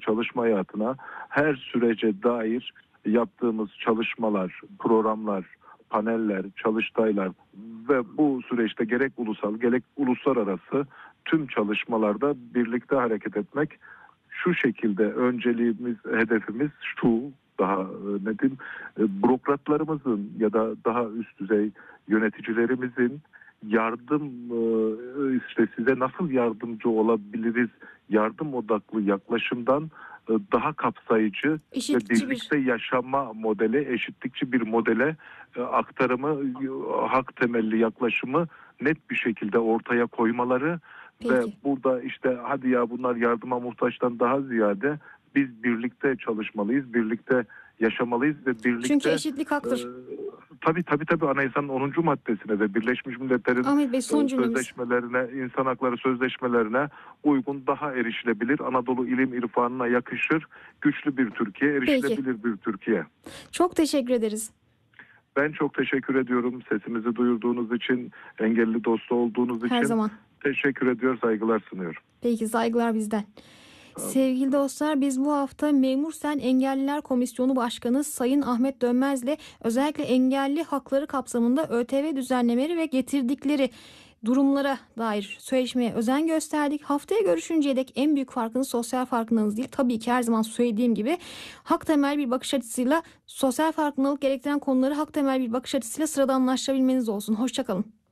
çalışma hayatına her sürece dair yaptığımız çalışmalar, programlar, paneller, çalıştaylar ve bu süreçte gerek ulusal gerek uluslararası tüm çalışmalarda birlikte hareket etmek, şu şekilde önceliğimiz, hedefimiz şu, daha ne diyeyim, bürokratlarımızın ya da daha üst düzey yöneticilerimizin yardım, işte size nasıl yardımcı olabiliriz, yardım odaklı yaklaşımdan daha kapsayıcı ve Eşitlikçi birlikte yaşama modeli, eşitlikçi bir modele aktarımı, hak temelli yaklaşımı net bir şekilde ortaya koymaları ve Peki. burada işte hadi ya bunlar yardıma muhtaçtan daha ziyade biz birlikte çalışmalıyız, birlikte yaşamalıyız ve Çünkü birlikte eşitlik e, haktır. tabii Anayasanın 10. maddesine ve Birleşmiş Milletler'in Ahmet Bey, son cümlemiz. sözleşmelerine, insan hakları sözleşmelerine uygun daha erişilebilir, Anadolu ilim irfanına yakışır, güçlü bir Türkiye, Peki. erişilebilir bir Türkiye. Çok teşekkür ederiz. Ben çok teşekkür ediyorum sesimizi duyurduğunuz için, engelli dostu olduğunuz Her için. zaman. Teşekkür ediyor, saygılar sunuyorum. Peki, saygılar bizden. Sağ olun. Sevgili dostlar, biz bu hafta Memur Sen Engelliler Komisyonu Başkanı Sayın Ahmet Dönmez'le özellikle engelli hakları kapsamında ÖTV düzenlemeleri ve getirdikleri durumlara dair söyleşmeye özen gösterdik. Haftaya görüşünceye dek en büyük farkınız sosyal farkındalığınız değil. Tabii ki her zaman söylediğim gibi hak temel bir bakış açısıyla sosyal farkındalık gerektiren konuları hak temel bir bakış açısıyla sıradanlaştırabilmeniz olsun. Hoşça kalın.